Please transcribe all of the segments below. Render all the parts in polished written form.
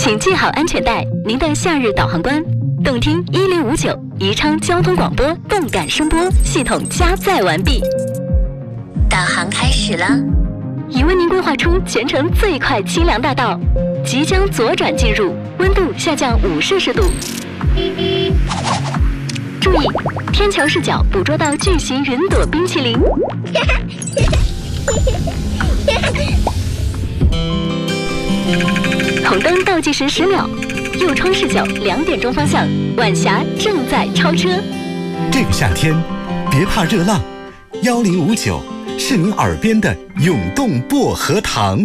请系好安全带，您的夏日导航官。动听1059，宜昌交通广播动感声波系统加载完毕，导航开始了，已为您规划出全程最快清凉大道，即将左转进入，温度下降5摄氏度。注意，天桥视角捕捉到巨型云朵冰淇淋。红灯倒计时10秒，右窗视角2点钟方向，晚霞正在超车。 这个夏天，别怕热浪，1059是您耳边的永动薄荷糖。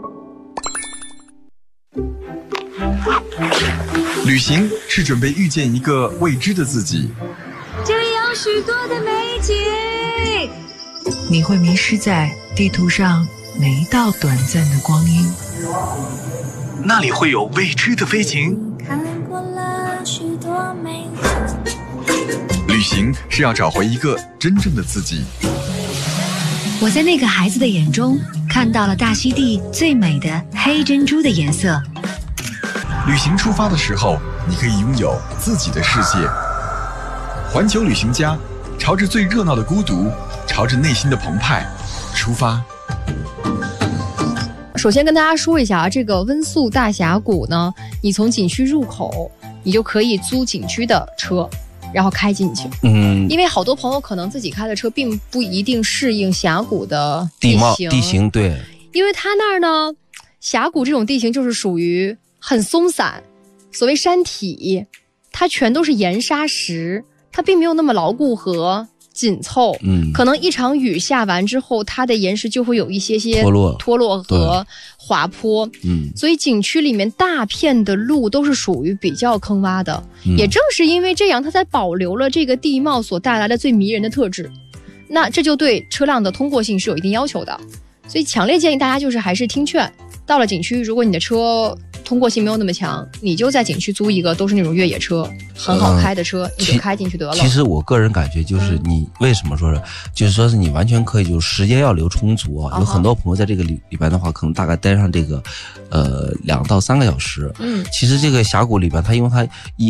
旅行是准备遇见一个未知的自己， 这里有许多的美景， 你会迷失在地图上每一道短暂的光阴， 那里会有未知的飞行。 看过了许多美景， 旅行是要找回一个真正的自己。 我在那个孩子的眼中看到了大溪地最美的黑珍珠的颜色。 旅行出发的时候，你可以拥有自己的世界。环球旅行家，朝着最热闹的孤独，朝着内心的澎湃出发。 首先跟大家说一下啊，这个温宿大峡谷呢，你从景区入口，你就可以租景区的车，然后开进去。因为好多朋友可能自己开的车并不一定适应峡谷的地形， 对。 因为它那儿呢，峡谷这种地形就是属于很松散，所谓山体，它全都是岩沙石，它并没有那么牢固和紧凑，可能一场雨下完之后，它的岩石就会有一些脱落和滑坡，所以景区里面大片的路都是属于比较坑洼的，也正是因为这样，它才保留了这个地貌所带来的最迷人的特质。那这就对车辆的通过性是有一定要求的，所以强烈建议大家就是还是听劝，到了景区，如果你的车通过性没有那么强，你就在景区租一个都是那种越野车，很好开的车，你就开进去得了。 其实我个人感觉就是你为什么说是，就是说是你完全可以，就是时间要留充足啊。有很多朋友在这个里边的话，可能大概待上这个2到3个小时。其实这个峡谷里边，它因为它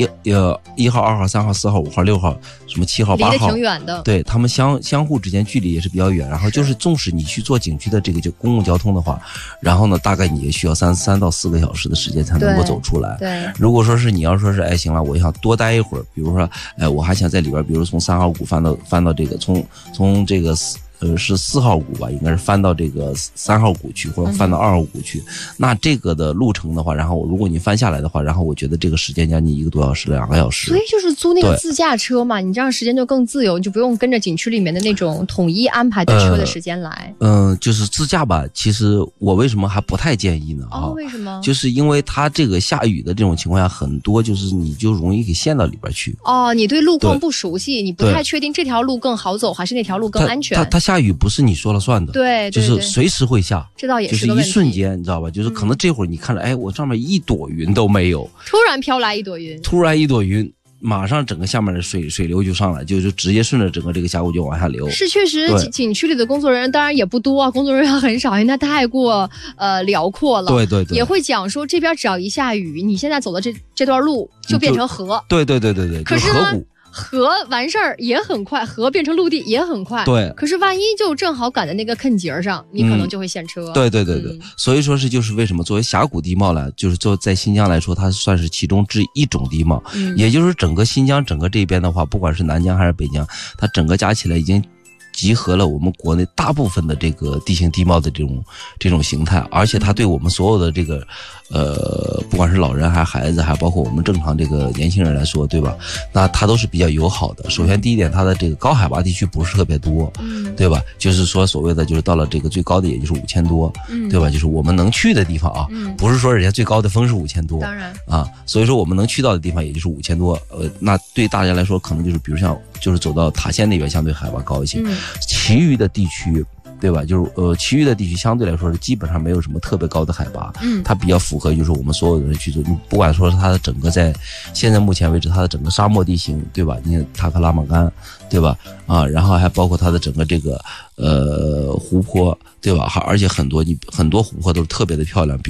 1号、2号、3号、4号、5号、6号，什么7号、8号，离得挺远的。 对，他们相互之间距离也是比较远。然后就是纵使你去坐景区的这个就公共交通的话，然后呢，大概你也需要3到4个小时的时间才能够走出来。 对， 如果说是你要说是行了，我想多待一会儿，比如说我还想在里边，比如从3号谷翻到这个从这个是4号谷吧，应该是翻到这个3号谷去，或者翻到2号谷去。那这个的路程的话，然后如果你翻下来的话，然后我觉得这个时间将近1个多小时、2个小时。 所以就是租那个自驾车嘛，你这样时间就更自由，你就不用跟着景区里面的那种统一安排的车的时间来。 就是自驾吧，其实我为什么还不太建议呢？ 为什么？ 就是因为它这个下雨的这种情况下，很多就是你就容易给陷到里边去。 你对路况不熟悉，你不太确定这条路更好走还是那条路更安全。 它下雨不是你说了算的， 对， 就是随时会下， 这倒也是个问题，就是一瞬间，你知道吧？就是可能这会儿你看着，我上面一朵云都没有， 突然飘来一朵云， 马上整个下面的水流就上来，就直接顺着整个这个峡谷就往下流。 是确实景区里的工作人员当然也不多啊，工作人员很少，因为它太过辽阔了。对，也会讲说这边只要一下雨，你现在走的这段路就变成河。对， 可是河谷。 河完事儿也很快，河变成陆地也很快。 对， 可是万一就正好赶在那个坑节上，你可能就会陷车。 对，所以说是就是为什么作为峡谷地貌来，就是在新疆来说，它算是其中之一种地貌。也就是整个新疆整个这边的话，不管是南疆还是北疆，它整个加起来已经集合了我们国内大部分的这个地形地貌的这种形态，而且它对我们所有的这个不管是老人还是孩子，还包括我们正常这个年轻人来说，对吧？那它都是比较友好的。首先第一点，它的这个高海拔地区不是特别多，对吧？就是说所谓的就是到了这个最高的也就是5000多，对吧？就是我们能去的地方啊，不是说人家最高的峰是5000多， 当然啊，所以说我们能去到的地方也就是5000多，那对大家来说可能就是比如像就是走到塔县那边相对海拔高一些，其余的地区。对吧？就是其余的地区相对来说是基本上没有什么特别高的海拔，它比较符合就是我们所有的人去做。你不管说是它的整个在现在目前为止它的整个沙漠地形，对吧？你看塔克拉玛干，对吧？然后还包括它的整个这个湖泊，对吧？而且很多湖泊都是特别的漂亮。